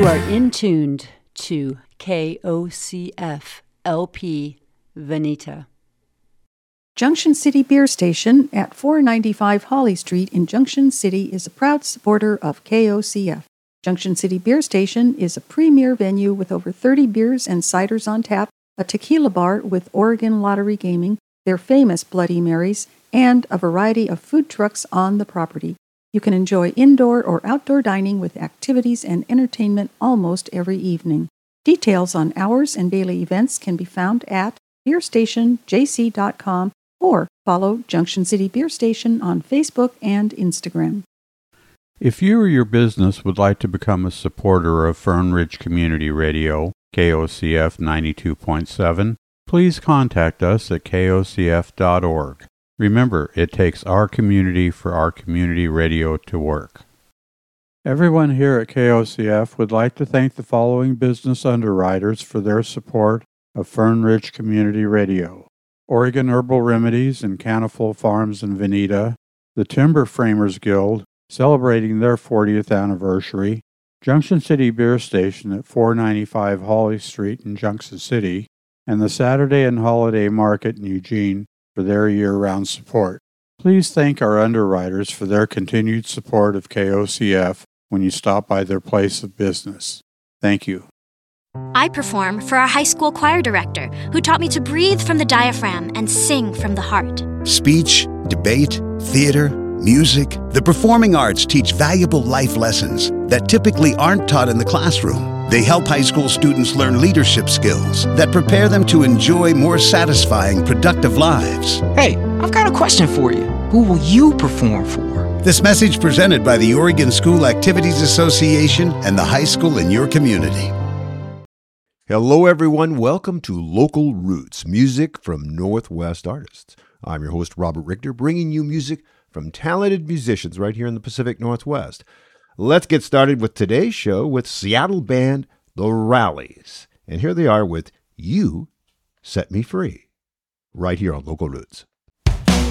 are in tuned to KOCF LP Veneta. Junction City Beer Station at 495 Holly Street in Junction City is a proud supporter of KOCF. Junction City Beer Station is a premier venue with over 30 beers and ciders on tap, a tequila bar with Oregon Lottery Gaming, their famous Bloody Marys, and a variety of food trucks on the property. You can enjoy indoor or outdoor dining with activities and entertainment almost every evening. Details on hours and daily events can be found at beerstationjc.com or follow Junction City Beer Station on Facebook and Instagram. If you or your business would like to become a supporter of Fern Ridge Community Radio, KOCF 92.7, please contact us at kocf.org. Remember, it takes our community for our community radio to work. Everyone here at KOCF would like to thank the following business underwriters for their support of Fern Ridge Community Radio: Oregon Herbal Remedies and Caniful Farms in Veneta, the Timber Framers Guild, celebrating their 40th anniversary, Junction City Beer Station at 495 Holly Street in Junction City, and the Saturday and Holiday Market in Eugene for their year-round support. Please thank our underwriters for their continued support of KOCF when you stop by their place of business. Thank you. I perform for our high school choir director, who taught me to breathe from the diaphragm and sing from the heart. Speech, debate, theater, music. The performing arts teach valuable life lessons that typically aren't taught in the classroom. They help high school students learn leadership skills that prepare them to enjoy more satisfying, productive lives. Hey, I've got a question for you. Who will you perform for? This message presented by the Oregon School Activities Association and the high school in your community. Hello, everyone. Welcome to Local Roots, music from Northwest artists. I'm your host, Robert Richter, bringing you music from talented musicians right here in the Pacific Northwest. Let's get started with today's show with Seattle band The Rallies. And here they are with You Set Me Free, right here on Local Roots.